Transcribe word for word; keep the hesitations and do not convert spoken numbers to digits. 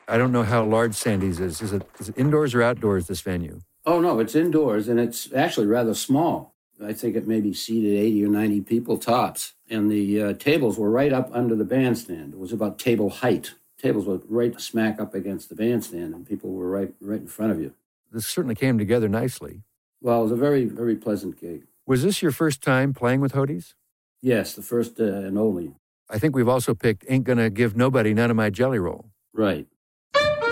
I don't know how large Sandy's is. Is it, is it indoors or outdoors, this venue? Oh, no, it's indoors, and it's actually rather small. I think it maybe seated eighty or ninety people tops. And the uh, tables were right up under the bandstand. It was about table height. Tables were right smack up against the bandstand, and people were right right in front of you. This certainly came together nicely. Well, it was a very, very pleasant gig. Was this your first time playing with Hoties? Yes, the first uh, and only. I think we've also picked Ain't Gonna Give Nobody None of My Jelly Roll. Right.